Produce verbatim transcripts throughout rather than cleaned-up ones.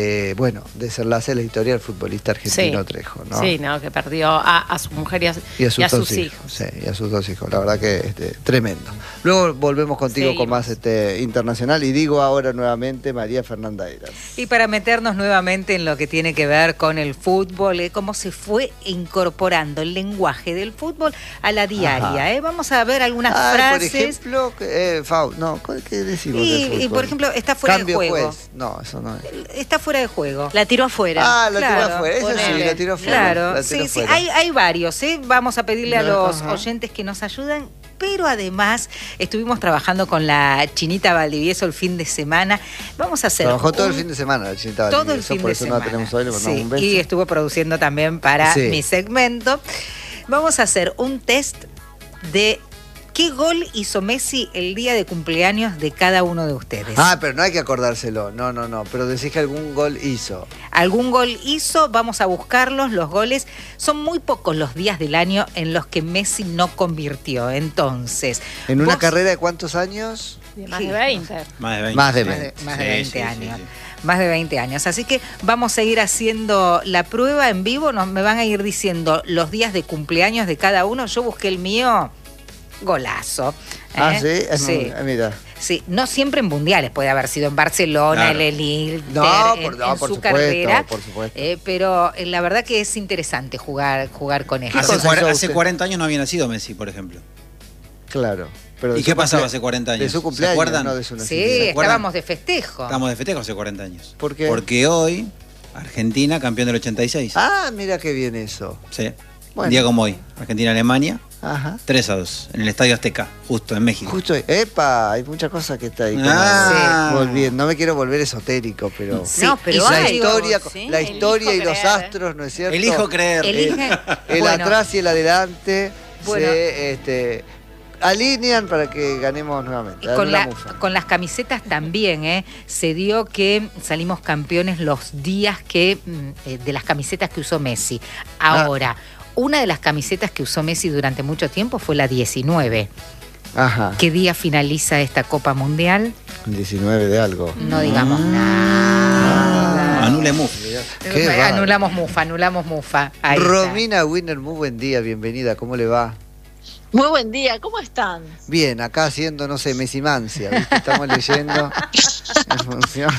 Eh, bueno, desenlace la historia del futbolista argentino sí. Trejo, ¿no? Sí, ¿no? Que perdió a, a su mujer y a, y a sus, y a dos sus hijos. hijos. Sí, y a sus dos hijos. La verdad que este, tremendo. Luego volvemos contigo Seguimos. con más este, internacional y digo ahora nuevamente María Fernanda Eras. Y para meternos nuevamente en lo que tiene que ver con el fútbol, eh, cómo se fue incorporando el lenguaje del fútbol a la diaria. Eh. Vamos a ver algunas Ay, frases. Por ejemplo, eh, Fau, no, ¿qué decimos Y, del fútbol? y por ejemplo, está fuera Cambio de juego. Juez. No, eso no es. Está fuera de juego. La tiró afuera. Ah, la Claro, tiró afuera. Eso sí, ponele. la tiró afuera. Claro, la tiró sí, sí, afuera. hay, hay varios, ¿eh? Vamos a pedirle a los Ajá. oyentes que nos ayuden, pero además estuvimos trabajando con la Chinita Valdivieso el fin de semana. Vamos a hacer Trabajó un, todo el fin de semana la Chinita todo el Valdivieso, fin por de eso semana. no la tenemos hoy, le mandamos Sí, un beso. y estuvo produciendo también para Sí. mi segmento. Vamos a hacer un test de qué gol hizo Messi el día de cumpleaños de cada uno de ustedes. Ah, pero no hay que acordárselo, no, no, no, pero decís que algún gol hizo. Algún gol hizo, vamos a buscarlos, los goles. Son muy pocos los días del año en los que Messi no convirtió. Entonces, ¿En una vos- carrera de cuántos años? De más Sí. de veinte. Más de veinte. Más de Más veinte. de, más de Sí, veinte sí, sí, años. sí. Más de veinte años. Así que vamos a ir haciendo la prueba en vivo. Nos, me van a ir diciendo los días de cumpleaños de cada uno. Yo busqué el mío, golazo. Ah, ¿eh? sí, Sí. Ah, mira. Sí, no siempre en mundiales, puede haber sido en Barcelona, Claro. el Lille, No, en, por, no, en por su supuesto, carrera. por supuesto. Eh, pero eh, la verdad que es interesante jugar, jugar con eso. Hace, cosa cuar- hizo hace usted? cuarenta años no había nacido Messi, por ejemplo. Claro. Pero de ¿Y su qué pasaba cumplea- hace cuarenta años? De su ¿Se cumpleaños, acuerdan? no de su Sí, nacimiento. ¿Se acuerdan? estábamos de festejo. Estamos de festejo hace cuarenta años. ¿Por qué? Porque hoy, Argentina, campeón del ochenta y seis. Ah, mira qué bien eso. Sí. Bueno. Un día como hoy. Argentina-Alemania, Ajá. tres a dos. En el Estadio Azteca, justo en México. Justo, epa, hay muchas cosas que está ahí. como Ah. volviendo. No me quiero volver esotérico, pero. Sí, No, pero la hay, historia, sí, la historia y elijo los creer. astros, ¿no es cierto? Elijo creer. Elige, El bueno, atrás y el adelante Bueno. se este, alinean para que ganemos nuevamente. Dale con, una la- mufa. con las camisetas también, ¿eh? Se dio que salimos campeones los días que mm, eh, de las camisetas que usó Messi. Ahora, una de las camisetas que usó Messi durante mucho tiempo fue la diecinueve. Ajá. ¿Qué día finaliza esta Copa Mundial? diecinueve de algo. No digamos nada. Anule Muf. Qué Eh, bárbaro. anulamos Mufa, anulamos Mufa. Ahí está. Romina Winner, muy buen día, bienvenida, ¿cómo le va? Muy buen día, ¿cómo están? Bien, acá haciendo, no sé, Mesimancia, ¿viste? Estamos leyendo en función.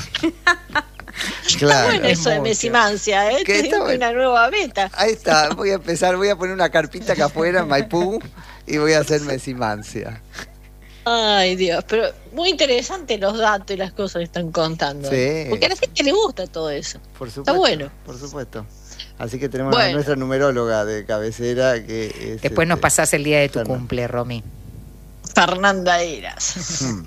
Claro. Bueno, eso de mucho. mesimancia, ¿eh? ¿Qué Te está digo que bueno? una nueva beta. Ahí está, voy a empezar, voy a poner una carpita acá afuera en Maipú y voy a hacer Mesimancia. Ay, Dios, pero muy interesante los datos y las cosas que están contando. Sí. Porque a la gente le gusta todo eso. Por supuesto. bueno. Por supuesto. Así que tenemos a Bueno. nuestra numeróloga de cabecera que es, Después nos este, pasás el día de tu Fernanda. cumple, Romy. Fernanda Eras. mm.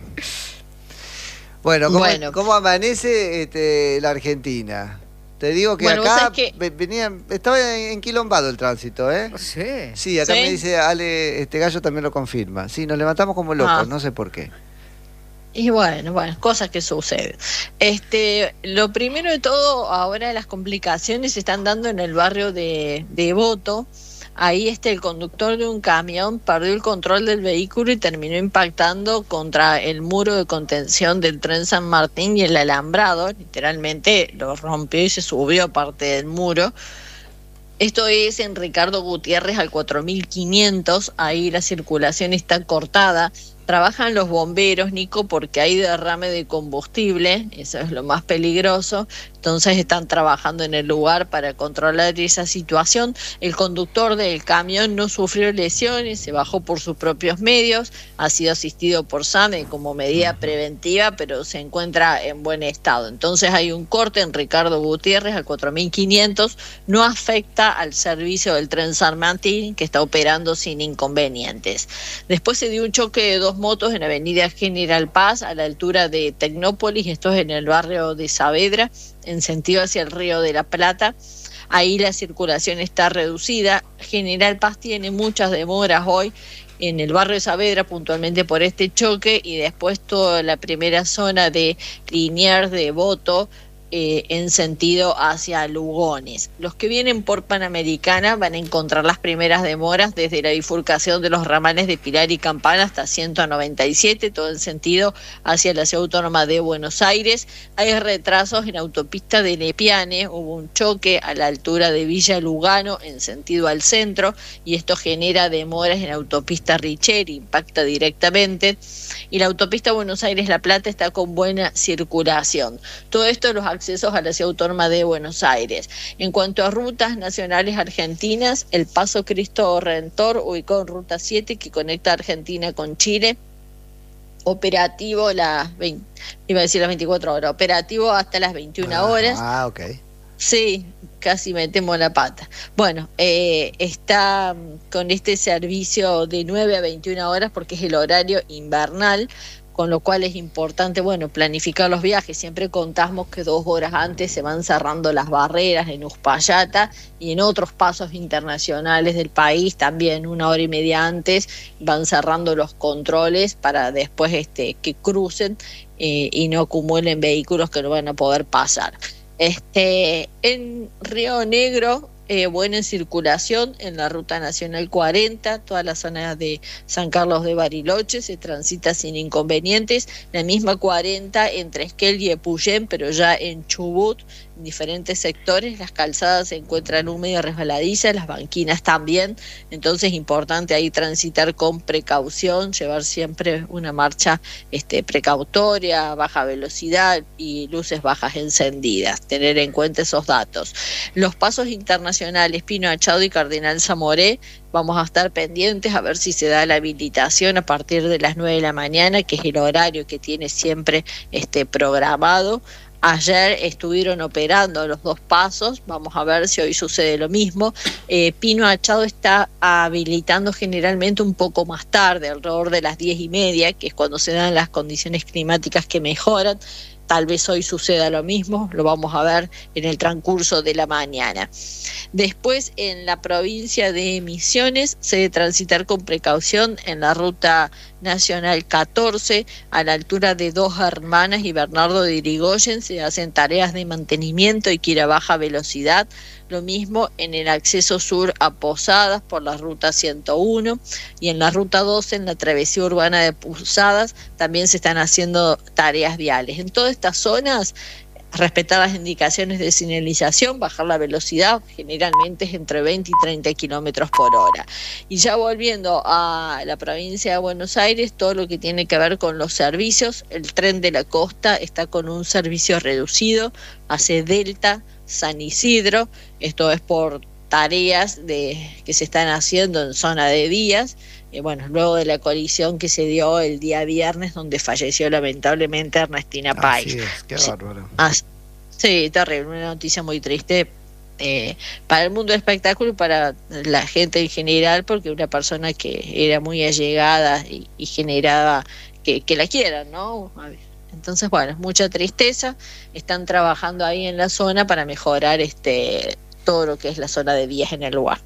Bueno, ¿cómo, Bueno. cómo amanece este, la Argentina? Te digo que Bueno, vos acá sabés que- ve- venía, estaba enquilombado el tránsito, ¿eh? Sí. Sí, acá ¿Sí? me dice Ale, este Gallo también lo confirma. Sí, nos levantamos como locos, Ah. no sé por qué. Y bueno, bueno, cosas que suceden. Este, lo primero de todo, ahora las complicaciones se están dando en el barrio de Devoto. Ahí este, el conductor de un camión perdió el control del vehículo y terminó impactando contra el muro de contención del tren San Martín y el alambrado. Literalmente lo rompió y se subió parte del muro. Esto es en Ricardo Gutiérrez al cuatro mil quinientos. Ahí la circulación está cortada. Trabajan los bomberos, Nico, porque hay derrame de combustible, eso es lo más peligroso. Entonces están trabajando en el lugar para controlar esa situación. El conductor del camión no sufrió lesiones, se bajó por sus propios medios, ha sido asistido por SAME como medida preventiva, pero se encuentra en buen estado. Entonces hay un corte en Ricardo Gutiérrez al cuatro mil quinientos, no afecta al servicio del tren San Martín, que está operando sin inconvenientes. Después se dio un choque de dos motos en Avenida General Paz, a la altura de Tecnópolis, esto es en el barrio de Saavedra, en sentido hacia el Río de la Plata. Ahí la circulación está reducida. General Paz tiene muchas demoras hoy en el barrio de Saavedra, puntualmente por este choque, y después toda la primera zona de Liniers, de Devoto, eh, en sentido hacia Lugones. Los que vienen por Panamericana van a encontrar las primeras demoras desde la bifurcación de los ramales de Pilar y Campana hasta ciento noventa y siete, todo en sentido hacia la Ciudad Autónoma de Buenos Aires. Hay retrasos en autopista de Nepiane, hubo un choque a la altura de Villa Lugano en sentido al centro y esto genera demoras en autopista Richeri, impacta directamente, y la autopista Buenos Aires-La Plata está con buena circulación. Todo esto los accesos a la Ciudad Autónoma de Buenos Aires. En cuanto a rutas nacionales argentinas, el Paso Cristo Redentor, ubicado en Ruta siete, que conecta Argentina con Chile, operativo las veinte, iba a decir las veinticuatro horas, operativo hasta las veintiuna horas. Ah, ok. Sí, casi metemos la pata. Bueno, eh, está con este servicio de nueve a veintiuna horas porque es el horario invernal, con lo cual es importante, bueno, planificar los viajes. Siempre contamos que dos horas antes se van cerrando las barreras en Uspallata y en otros pasos internacionales del país, también una hora y media antes van cerrando los controles para después este, que crucen eh, y no acumulen vehículos que no van a poder pasar. Este, en Río Negro, eh, buena circulación en la Ruta Nacional cuarenta, toda la zona de San Carlos de Bariloche se transita sin inconvenientes, la misma cuarenta entre Esquel y Epuyén, pero ya en Chubut, en diferentes sectores, las calzadas se encuentran húmedas y resbaladizas, las banquinas también, entonces es importante ahí transitar con precaución, llevar siempre una marcha este, precautoria, baja velocidad y luces bajas encendidas, tener en cuenta esos datos. Los pasos internacionales Pino Achado y Cardenal Zamoré, vamos a estar pendientes a ver si se da la habilitación a partir de las nueve de la mañana, que es el horario que tiene siempre este programado. Ayer estuvieron operando los dos pasos, vamos a ver si hoy sucede lo mismo. Eh, Pino Achado está habilitando generalmente un poco más tarde, alrededor de las diez y media, que es cuando se dan las condiciones climáticas que mejoran. Tal vez hoy suceda lo mismo, lo vamos a ver en el transcurso de la mañana. Después, en la provincia de Misiones, se debe transitar con precaución en la ruta nacional catorce, a la altura de Dos Hermanas y Bernardo de Irigoyen, se hacen tareas de mantenimiento y que ir a baja velocidad. Lo mismo en el acceso sur a Posadas por la ruta ciento uno y en la ruta doce, en la travesía urbana de Posadas, también se están haciendo tareas viales. En todas estas zonas, respetar las indicaciones de señalización, bajar la velocidad, generalmente es entre veinte y treinta kilómetros por hora. Y ya volviendo a la provincia de Buenos Aires, todo lo que tiene que ver con los servicios, el tren de la costa está con un servicio reducido, hace Delta, San Isidro, esto es por tareas de, que se están haciendo en zona de vías, y bueno, luego de la colisión que se dio el día viernes, donde falleció lamentablemente Ernestina Páez. Así es, qué bárbaro. Ah, sí, terrible, una noticia muy triste eh, para el mundo del espectáculo y para la gente en general, porque una persona que era muy allegada y, y generaba que, que la quieran, ¿no? A ver. Entonces, bueno, mucha tristeza, están trabajando ahí en la zona para mejorar este todo lo que es la zona de vías en el lugar.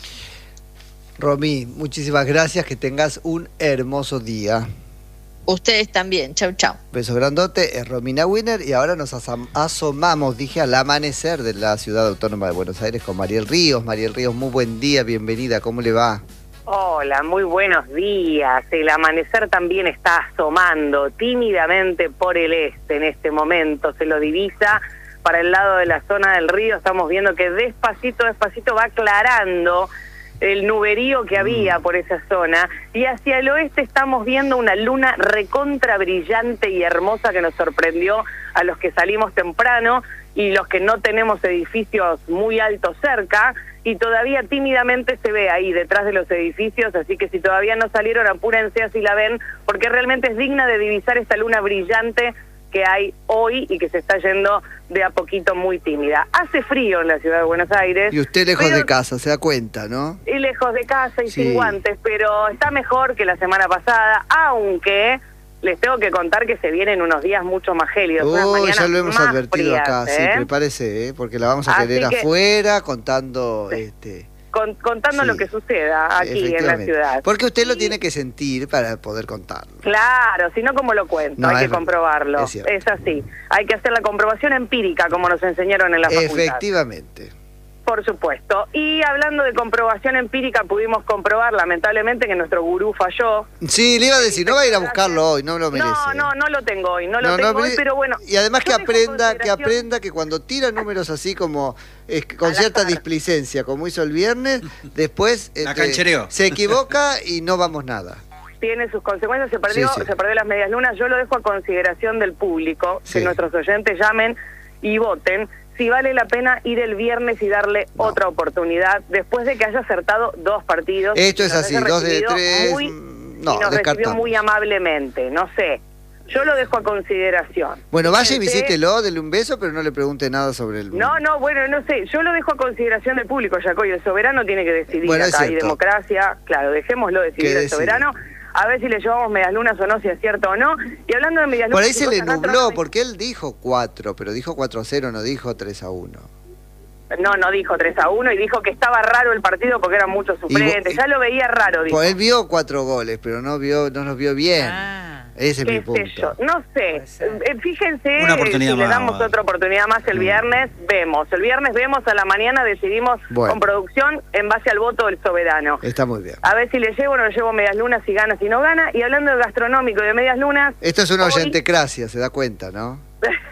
Romy, muchísimas gracias, que tengas un hermoso día. Ustedes también, chau chau. Beso grandote, es Romina Winner y ahora nos asomamos, dije, al amanecer de la Ciudad Autónoma de Buenos Aires con Mariel Ríos. Mariel Ríos, muy buen día, bienvenida, ¿cómo le va? Hola, muy buenos días. El amanecer también está asomando tímidamente por el este en este momento. Se lo divisa para el lado de la zona del río. Estamos viendo que despacito, despacito va aclarando el nuberío que había por esa zona. Y hacia el oeste estamos viendo una luna recontra brillante y hermosa que nos sorprendió a los que salimos temprano y los que no tenemos edificios muy altos cerca. Y todavía tímidamente se ve ahí detrás de los edificios, así que si todavía no salieron, apúrense así la ven, porque realmente es digna de divisar esta luna brillante que hay hoy y que se está yendo de a poquito muy tímida. Hace frío en la ciudad de Buenos Aires. Y usted lejos pero, de casa, se da cuenta, ¿no? Y lejos de casa y sí. sin guantes, pero está mejor que la semana pasada, aunque les tengo que contar que se vienen unos días mucho más gélidos. Oh, ya lo hemos advertido frías, acá, ¿eh? sí, prepárese, ¿eh? Porque la vamos a Así tener que... afuera contando este con- contando Sí. lo que suceda aquí en la Efectivamente. ciudad. Porque usted lo Y- tiene que sentir para poder contarlo. Claro, si no, ¿cómo lo cuento? No, Hay es que verdad, comprobarlo. es cierto. Es así. Hay que hacer la comprobación empírica, como nos enseñaron en la facultad. Efectivamente. Por supuesto. Y hablando de comprobación empírica, pudimos comprobar, lamentablemente, que nuestro gurú falló. Sí, le iba a decir, no va a ir a buscarlo hoy, no lo merece. No, no, no lo tengo hoy, no lo No, tengo no, hoy, mere- pero bueno. Y además que yo dejo aprenda, que consideración- aprenda que cuando tira números así como eh, con Al cierta azar. displicencia, como hizo el viernes, después La este, canchereó. se equivoca y no vamos nada. Tiene sus consecuencias, se perdió, Sí, sí. se perdió las medias lunas. Yo lo dejo a consideración del público, Sí. que nuestros oyentes llamen y voten si vale la pena ir el viernes y darle No. otra oportunidad después de que haya acertado dos partidos. Esto y es nos así, haya dos de recibido tres, muy- mm, no, y nos recibió descartamos. muy amablemente, no sé. Yo lo dejo a consideración. Bueno, vaya y Fíjense- visítelo, dele un beso, pero no le pregunte nada sobre el... No, no, bueno, no sé. Yo lo dejo a consideración del público, Jacoy. El soberano tiene que decidir. Bueno, es Acá hay cierto. democracia. Claro, dejémoslo decidir Que el decida. soberano. A ver si le llevamos medias lunas o no, si es cierto o no. Y hablando de medias lunas... Por ahí y se le cosas nubló, gastronómicas- porque él dijo cuatro, pero dijo cuatro a cero, no dijo tres a uno. No, no dijo tres a uno y dijo que estaba raro el partido porque eran muchos suplentes. y- Ya lo veía raro, dijo. Pues él vio cuatro goles, pero no vio, no los vio bien. Ah. Ese es mi ¿Qué punto. sé yo? No sé. Puede ser. Eh, Fíjense, Una oportunidad si le más, damos vale. otra oportunidad más el viernes, vemos. El viernes vemos, a la mañana decidimos Bueno. con producción en base al voto del soberano. Está muy bien. A ver si le llevo o no le llevo medias lunas, si gana, si no gana. Y hablando de gastronómico y de medias lunas... Esto es una hoy- oyentecracia, se da cuenta, ¿no?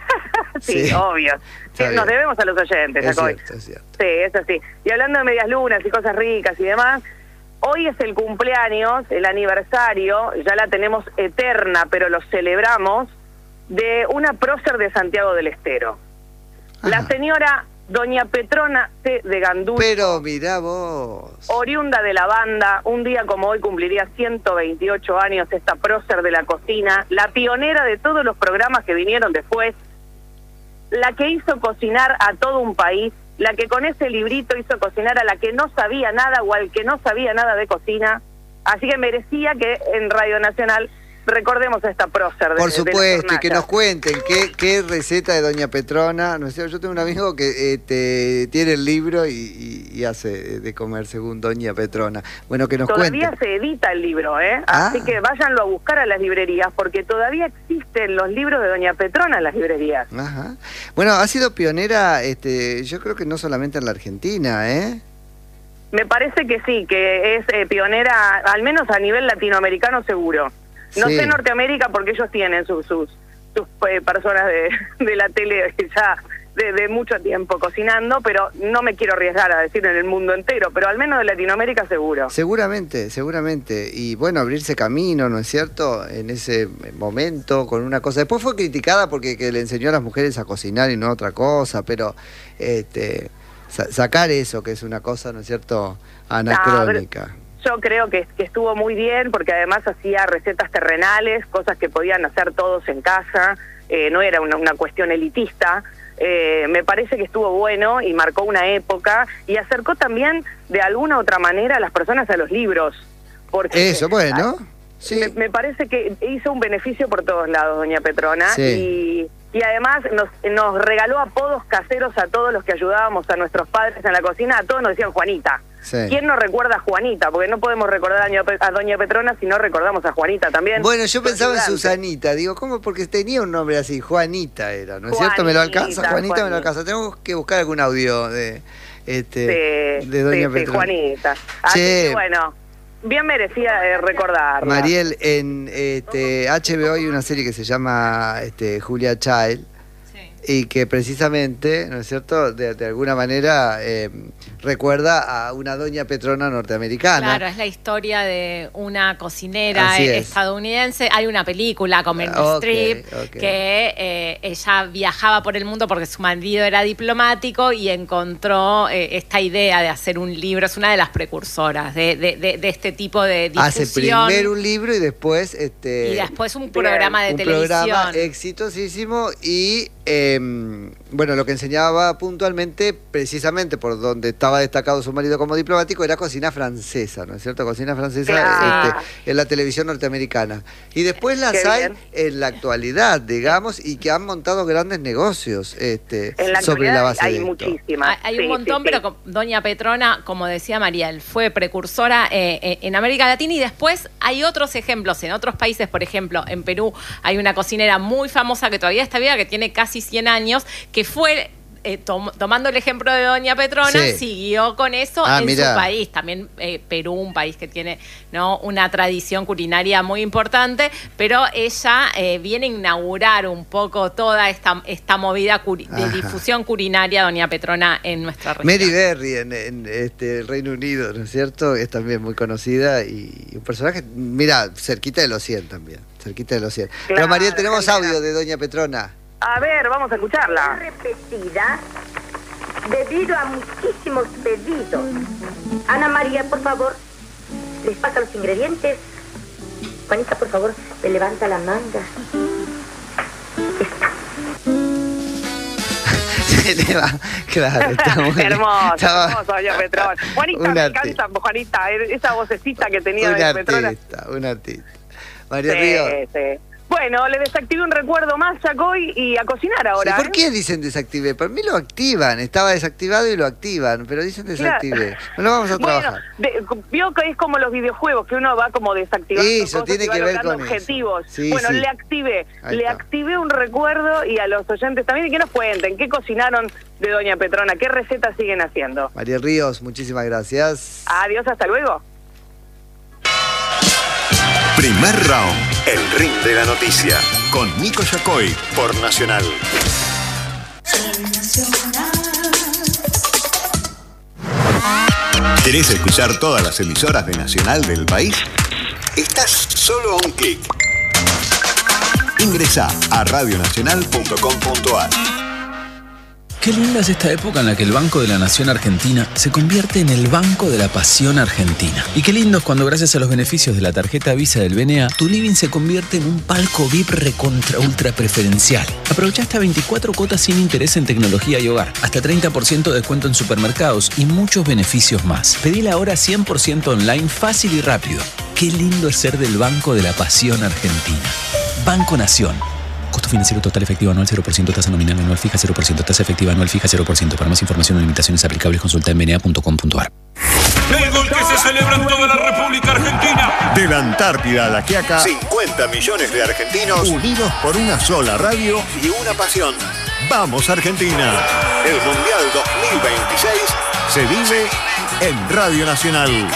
sí, Sí. obvio. Sí, Está nos bien. debemos a los oyentes, Es Jacoby. cierto, es cierto. Sí, eso sí. Y hablando de medias lunas y cosas ricas y demás, hoy es el cumpleaños, el aniversario, ya la tenemos eterna, pero lo celebramos, de una prócer de Santiago del Estero. La Ajá. señora doña Petrona C. de Gandul, Pero mirá vos. oriunda de la banda, un día como hoy cumpliría ciento veintiocho años esta prócer de la cocina, la pionera de todos los programas que vinieron después, la que hizo cocinar a todo un país, la que con ese librito hizo cocinar a la que no sabía nada o al que no sabía nada de cocina. Así que merecía que en Radio Nacional recordemos a esta prócer de Por de la supuesto, y que hornalla. nos cuenten qué, qué receta de Doña Petrona. No sé, yo tengo un amigo que eh, te- tiene el libro y, y- y hace de comer según Doña Petrona. Bueno, que nos Todavía cuenten. se edita el libro, ¿eh? Ah. Así que váyanlo a buscar a las librerías, porque todavía existen los libros de Doña Petrona en las librerías. Ajá. Bueno, ha sido pionera, este, yo creo que no solamente en la Argentina, ¿eh? Me parece que sí, que es eh, pionera, al menos a nivel latinoamericano seguro. No Sí. sé Norteamérica porque ellos tienen sus sus, sus eh, personas de, de la tele ya de, de mucho tiempo cocinando, pero no me quiero arriesgar a decir en el mundo entero, pero al menos de Latinoamérica seguro. Seguramente, seguramente. Y bueno, abrirse camino, ¿no es cierto? En ese momento, con una cosa. Después fue criticada porque que le enseñó a las mujeres a cocinar y no a otra cosa, pero este sa- sacar eso, que es una cosa, ¿no es cierto?, anacrónica. Yo creo que, que estuvo muy bien porque además hacía recetas terrenales, cosas que podían hacer todos en casa, eh, no era una, una cuestión elitista. Eh, me parece que estuvo bueno y marcó una época y acercó también de alguna otra manera a las personas a los libros. Porque, Eso, bueno. Sí. Me, me parece que hizo un beneficio por todos lados, doña Petrona, Sí. y, y además nos, nos regaló apodos caseros a todos los que ayudábamos a nuestros padres en la cocina, a todos nos decían Juanita. Sí. ¿Quién no recuerda a Juanita? Porque no podemos recordar a, doña Pe- a doña Petrona si no recordamos a Juanita también. Bueno, yo su pensaba en ayudante. Susanita, digo, ¿cómo? Porque tenía un nombre así, Juanita era, ¿no es cierto? ¿Me lo alcanza? Juanita, Juanita me lo Juanita. alcanza. Tenemos que buscar algún audio de este Sí, de Doña sí, sí, Petrona. Juanita. Así Che. que bueno, bien merecía eh, recordarla. Mariel, en este H B O hay una serie que se llama este, Julia Child y que precisamente, ¿no es cierto?, de, de alguna manera eh, recuerda a una doña Petrona norteamericana. Claro, es la historia de una cocinera Así es. estadounidense. Hay una película con Meryl Ok, Streep ok. que eh, ella viajaba por el mundo porque su marido era diplomático y encontró eh, esta idea de hacer un libro. Es una de las precursoras de, de, de, de este tipo de Hace difusión. primero un libro y después este Y después un Bien, programa de un televisión. programa exitosísimo y eh, bueno, lo que enseñaba puntualmente, precisamente por donde estaba destacado su marido como diplomático, era cocina francesa, ¿no es cierto? Cocina francesa Claro. este, en la televisión norteamericana. Y después las Qué hay bien. en la actualidad, digamos, y que han montado grandes negocios este, En la sobre la actualidad base hay de esto. muchísimas. Hay, hay Sí, un montón, sí, sí. pero con- doña Petrona, como decía Mariel, fue precursora eh, eh, en América Latina y después hay otros ejemplos en otros países. Por ejemplo, en Perú hay una cocinera muy famosa que todavía está viva, que tiene casi cien años, que fue... eh, tom- tomando el ejemplo de doña Petrona, Sí. siguió con eso Ah, en mirá. su país. También eh, Perú, un país que tiene, ¿no?, una tradición culinaria muy importante, pero ella eh, viene a inaugurar un poco toda esta, esta movida curi- de Ajá. difusión culinaria, doña Petrona, en nuestra región. Mary Berry en, en, este, el Reino Unido, ¿no es cierto? Es también muy conocida y un personaje, mira, cerquita de los cien también, cerquita de los cien. Pero Claro, Mariel, tenemos claro. audio de doña Petrona. A ver, vamos a escucharla. repetida debido a muchísimos pedidos. Ana María, por favor, les pasa los ingredientes. Juanita, por favor, le levanta la manga. Se le va, claro, está muy bien. Hermoso, Estaba- hermoso, doña Petrona. Juanita, un me arti- encanta, Juanita, esa vocecita que tenía Un doña Petrona. artista, un artista. María Sí, Río. sí. Bueno, le desactivé un recuerdo más, Chacoy, y a cocinar ahora. ¿Por ¿eh? qué dicen desactivé? Para mí lo activan, estaba desactivado y lo activan, pero dicen desactivé. No lo vamos a Bueno, trabajar. de- vio que es como los videojuegos, que uno va como desactivando Eso, cosas tiene y va que ver logrando con eso. objetivos. Sí, bueno, sí. le activé, Ahí le está. activé un recuerdo y a los oyentes también, y que nos cuenten qué cocinaron de doña Petrona, qué recetas siguen haciendo. María Ríos, muchísimas gracias. Adiós, hasta luego. Primer round, el ring de la noticia, con Nico Yacoy por Nacional. ¿Querés escuchar todas las emisoras de Nacional del país? Estás solo a un clic. Ingresá a radio nacional punto com punto a r. Qué linda es esta época en la que el Banco de la Nación Argentina se convierte en el Banco de la Pasión Argentina. Y qué lindo es cuando gracias a los beneficios de la tarjeta Visa del B N A, tu living se convierte en un palco V I P recontra ultra preferencial. Aprovecha hasta veinticuatro cuotas sin interés en tecnología y hogar, hasta treinta por ciento de descuento en supermercados y muchos beneficios más. Pedila ahora cien por ciento online, fácil y rápido. Qué lindo es ser del Banco de la Pasión Argentina. Banco Nación. Costo financiero total efectivo anual cero por ciento, tasa nominal anual fija cero por ciento, tasa efectiva anual fija cero por ciento. Para más información o limitaciones aplicables consulta en b n a punto com punto a r. El gol que se celebra en toda la República Argentina. De la Antártida a la Quiaca, cincuenta millones de argentinos unidos por una sola radio y una pasión. ¡Vamos Argentina! El Mundial dos mil veintiséis se vive en Radio Nacional.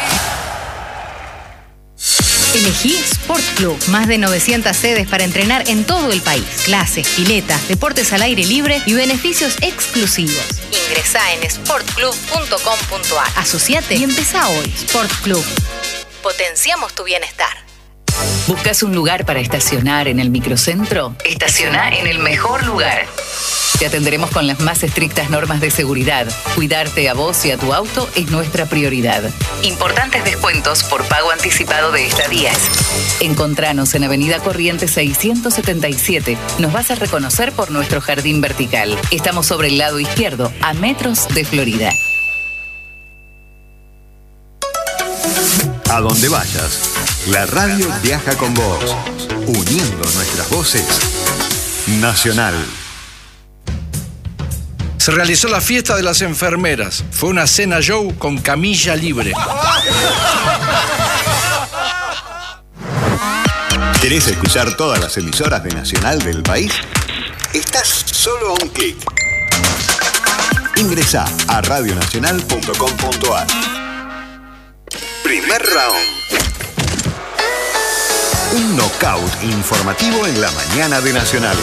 Elegí Sport Club. Más de novecientas sedes para entrenar en todo el país. Clases, piletas, deportes al aire libre y beneficios exclusivos. Ingresá en sport club punto com punto a r. Asociate y empezá hoy. Sport Club. Potenciamos tu bienestar. ¿Buscas un lugar para estacionar en el microcentro? Estaciona en el mejor lugar. Te atenderemos con las más estrictas normas de seguridad. Cuidarte a vos y a tu auto es nuestra prioridad. Importantes descuentos por pago anticipado de estadías. Encontranos en Avenida Corrientes seiscientos setenta y siete. Nos vas a reconocer por nuestro jardín vertical. Estamos sobre el lado izquierdo, a metros de Florida. A donde vayas, la radio viaja con vos, uniendo nuestras voces. Nacional. Se realizó la fiesta de las enfermeras. Fue una cena show con camilla libre. ¿Querés escuchar todas las emisoras de Nacional del país? Estás solo a un clic. Ingresá a radio nacional punto com punto a r. Primer round. Un knockout informativo en la mañana de Nacional.